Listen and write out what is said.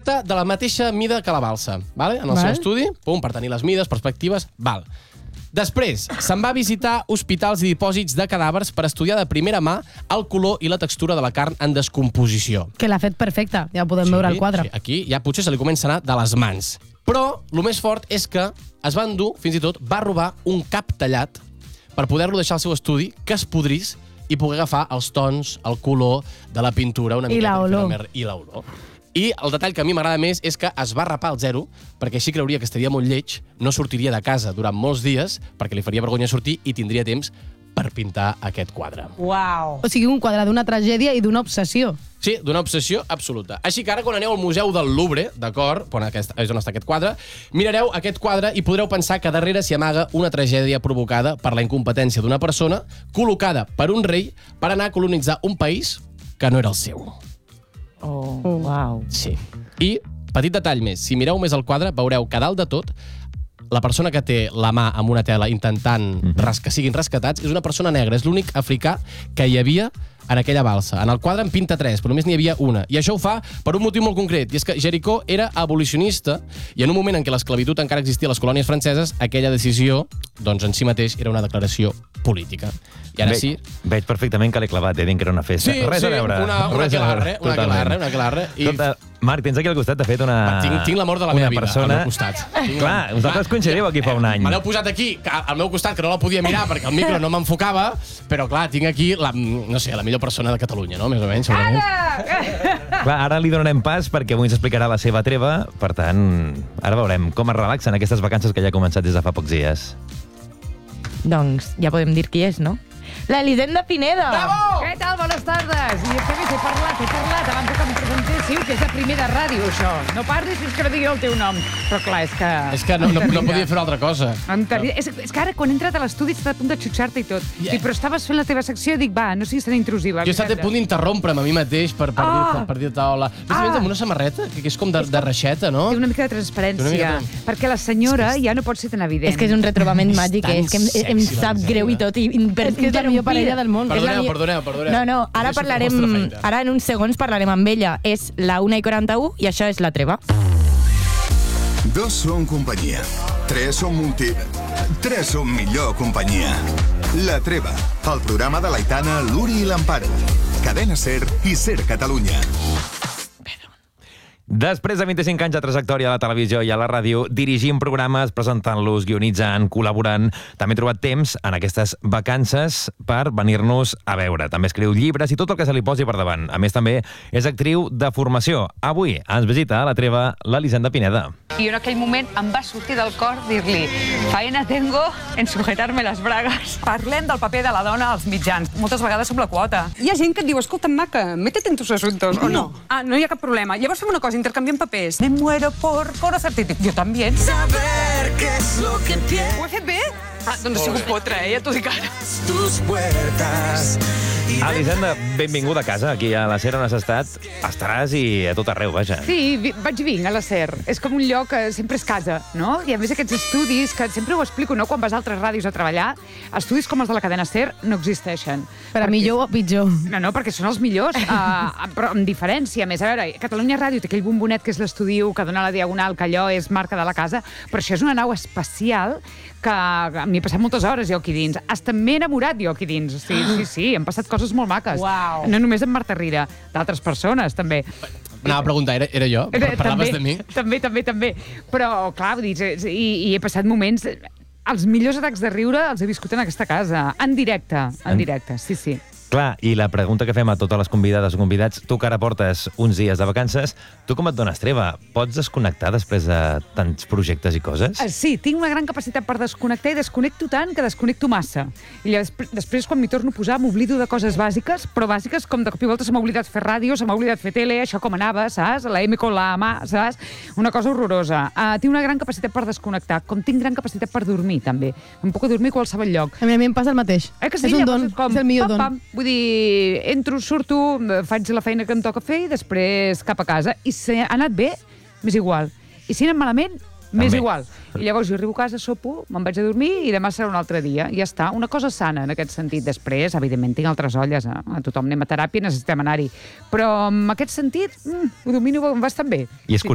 exacte de la mateixa mida que la balsa, vale? En el seu estudi, per tenir les mides, perspectives, val. Després, se'n va visitar hospitals i dipòsits de cadàvers per estudiar de primera mà el color i la textura de la carn en descomposició. Que l'ha fet perfecta, ja podem veure el quadre. Sí, aquí ja potser se li comença a anar de les mans. Però el més fort és que es va endur, fins i tot, va robar un cap tallat per poder-lo deixar al seu estudi, que es podrís i poder agafar els tons, el color de la pintura una mica. I l'olor. I el detall que a mi m'agrada més és que es va rapar al zero, perquè així creuria que estaria molt lleig, no sortiria de casa durant molts dies, perquè li faria vergonya sortir i tindria temps per pintar aquest quadre. Uau! O sigui, un quadre d'una tragèdia i d'una obsessió. Sí, d'una obsessió absoluta. Així que ara, quan aneu al Museu del Louvre, d'acord, és on està aquest quadre, mirareu aquest quadre i podreu pensar que darrere s'hi amaga una tragèdia provocada per la incompetència d'una persona col·locada per un rei per anar a colonitzar un país que no era el seu. Oh, uau. Sí. I, petit detall més, si mireu més el quadre, veureu que dalt de tot la persona que té la mà amb una tela intentant que siguin rescatats és una persona negra. És l'únic africà que hi havia en aquella balsa. En el quadre en pinta 3, però només n'hi havia una. I això ho fa per un motiu molt concret, i és que Jericó era abolicionista i en un moment en què l'esclavitud encara existia a les colònies franceses, aquella decisió, doncs en si mateix, era una declaració política. I ara sí... Veig perfectament que l'he clavat, dient que era una festa. Sí, res a veure. Una aquelarre. Marc, tens aquí al costat, de fet, una... Tinc l'amor de la meva vida al meu costat. Clar, vosaltres coincidíeu aquí fa un any. Me l'heu posat aquí, al meu costat, que no la podia mirar perquè el micro no m'enfocava, però clar, tinc aquí, la millor persona de Catalunya, no? Més o menys, segurament. Clar, ara li donarem pas perquè avui ens explicarà la seva treva, per tant, ara veurem com es relaxen aquestes vacances que ja ha començat des de fa pocs dies. Doncs ja podem dir qui és, no? L'Elisenda Pineda! Bravo! Què tal? Bones tardes. I què més? He parlat abans que em presentéssiu, que és de primer de ràdio, això. No parlis fins que no digui el teu nom. Però clar, és que... És que no podia fer una altra cosa. És que ara, quan he entrat a l'estudi, he estat a punt de xutxar-te i tot. Però estaves fent la teva secció i dic, va, no siguis tan intrusiva. Jo he estat a punt d'interrompre'm a mi mateix per dir-te hola. Més amb una samarreta, que és com de reixeta, no? Té una mica de transparència. Perquè la senyora ja no pot ser tan evident. És que és un retrobament màgic, és que em sap greu i tot. És que és la millor parella del món. Perdoneu. No, ara parlarem... Ara en uns segons parlarem amb ella. És la 1:41 i això és la treva. 2 són companyia. 3 són 3 són millor companyia. La Treva, el programa de l'Aitana, l'Uri i l'Amparo. Cadena SER i SER Catalunya. Després de 25 anys de trajectòria a la televisió i a la ràdio, dirigint programes, presentant-los, guionitzant, col·laborant, també he trobat temps en aquestes vacances per venir-nos a veure. També escriu llibres i tot el que se li posi per davant. A més, també és actriu de formació. Avui ens visita a la treva l'Elisenda Pineda. I en aquell moment em va sortir del cor dir-li faena tengo en sujetar-me les bragues. Parlem del paper de la dona als mitjans. Moltes vegades som la quota. Hi ha gent que et diu, escolta, maca, métete en tus asuntos, o no? Ah, no hi ha cap problema. Llavors fem una cosa, intercanviem papers. Me muero por conocerte. Jo també. Saber qué es lo que tienes. Ho he fet bé? Ah, doncs he sigut potra, ja t'ho dic ara. Tus puertas. Elisenda, benvinguda a casa, aquí a la SER on has estat. Estaràs i a tot arreu, vaja. Sí, vaig i vinc a la SER. És com un lloc que sempre és casa, no? I a més aquests estudis, que sempre ho explico, no? Quan vas a altres ràdios a treballar, estudis com els de la cadena SER no existeixen. Per a millor o pitjor. No, perquè són els millors, però amb diferència. A més, a veure, Catalunya Ràdio té aquell bombonet que és l'estudi que dona la diagonal, que allò és marca de la casa, però això és una nau espacial que m'hi he passat moltes hores jo aquí dins. Hasta m'he enamorat jo aquí dins. Sí, han passat coses molt maques. Uau. No només amb Marta Rira, d'altres persones, també. Anava a preguntar, era jo? Parlaves de mi? També. Però, clar, vull dir, i he passat moments... Els millors atacs de riure els he viscut en aquesta casa. En directe, sí. Clar, i la pregunta que fem a totes les convidades o convidats, tu que ara portes uns dies de vacances, tu com et dones treva? Pots desconnectar després de tants projectes i coses? Sí, tinc una gran capacitat per desconnectar i desconnecto tant que desconnecto massa. I després, quan m'hi torno a posar, m'oblido de coses bàsiques, però bàsiques com de cop i volta se m'ha oblidat fer ràdio, se m'ha oblidat fer tele, això com anava, saps? La M con la mà, saps? Una cosa horrorosa. Tinc una gran capacitat per desconnectar, com tinc gran capacitat per dormir, també. Em puc dormir a qualsevol lloc. A mi em passa el mateix. Que sí? És un don, és el millor don. Vull dir, entro, surto, faig la feina que em toca fer i després cap a casa. I si ha anat bé, m'és igual. I si ha anat malament, m'és igual. I llavors jo arribo a casa, sopo, me'n vaig a dormir i demà serà un altre dia. I ja està. Una cosa sana en aquest sentit. Després, evidentment, tinc altres olles. A tothom anem a teràpia, necessitem anar-hi. Però en aquest sentit, ho domino bastant bé. I és